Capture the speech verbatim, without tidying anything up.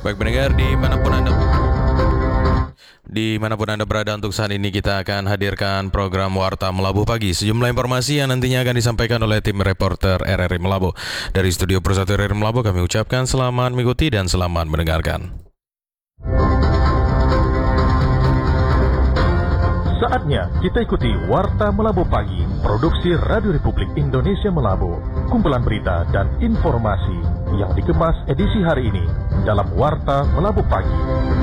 Baik pendengar, dimanapun Anda Dimanapun Anda berada, untuk saat ini kita akan hadirkan program Warta Melabuh Pagi. Sejumlah informasi yang nantinya akan disampaikan oleh tim reporter R R I Melabuh. Dari Studio Persatu R R I Melabuh kami ucapkan selamat mengikuti dan selamat mendengarkan. Saatnya kita ikuti Warta Melabuh Pagi, produksi Radio Republik Indonesia Melabuh. Kumpulan berita dan informasi yang dikemas edisi hari ini dalam Warta Melabuh Pagi.